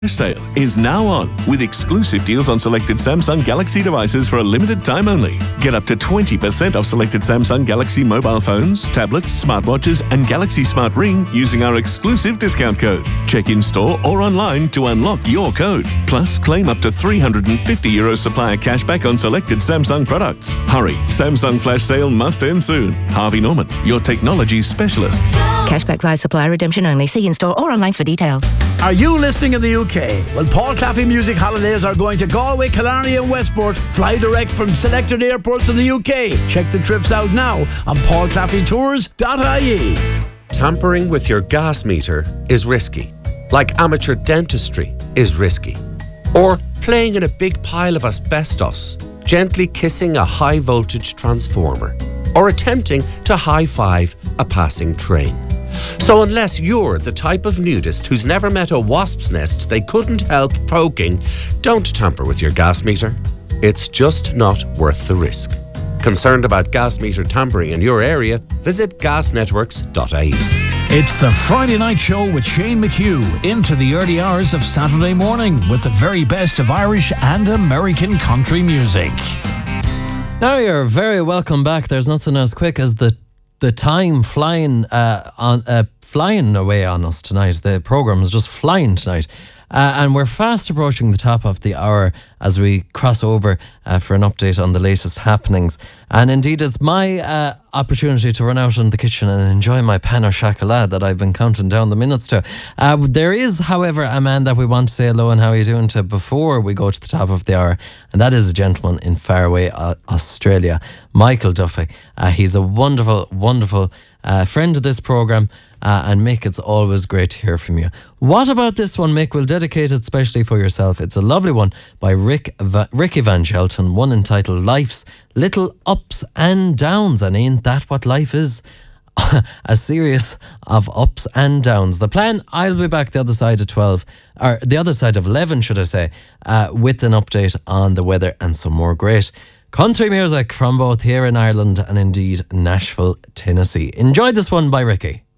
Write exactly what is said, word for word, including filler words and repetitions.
Sale is now on with exclusive deals on selected Samsung Galaxy devices for a limited time only. Get up to twenty percent off selected Samsung Galaxy mobile phones, tablets, smartwatches and Galaxy Smart Ring using our exclusive discount code. Check in store or online to unlock your code. Plus, claim up to three hundred fifty euro supplier cashback on selected Samsung products. Hurry, Samsung Flash Sale must end soon. Harvey Norman, your technology specialists. Cashback via supplier redemption only. See in store or online for details. Are you listening in the U K? Well, Paul Claffey Music Holidays are going to Galway, Killarney and Westport. Fly direct from selected airports in the U K. Check the trips out now on paul claffey tours dot I E. Tampering with your gas meter is risky, like amateur dentistry is risky. Or playing in a big pile of asbestos, gently kissing a high voltage transformer, or attempting to high-five a passing train. So unless you're the type of nudist who's never met a wasp's nest they couldn't help poking, don't tamper with your gas meter. It's just not worth the risk. Concerned about gas meter tampering in your area? Visit gas networks dot I E. It's the Friday Night Show with Shane McHugh into the early hours of Saturday morning with the very best of Irish and American country music. Now you're very welcome back. There's nothing as quick as the the time flying uh, on uh, flying away on us tonight. The programme is just flying tonight. Uh, and we're fast approaching the top of the hour as we cross over uh, for an update on the latest happenings. And indeed, it's my uh, opportunity to run out in the kitchen and enjoy my pan au chocolat that I've been counting down the minutes to. Uh, there is, however, a man that we want to say hello and how are you doing to before we go to the top of the hour. And that is a gentleman in faraway uh, Australia, Michael Duffy. Uh, he's a wonderful, wonderful uh, friend of this programme. Uh, and Mick, it's always great to hear from you. What about this one, Mick? We'll dedicate it specially for yourself. It's a lovely one by Rick Va- Ricky Van Shelton, one entitled Life's Little Ups and Downs. And ain't that what life is? A series of ups and downs. The plan, I'll be back the other side of twelve, or the other side of eleven, should I say, uh, with an update on the weather and some more great country music from both here in Ireland and indeed Nashville, Tennessee. Enjoy this one by Ricky.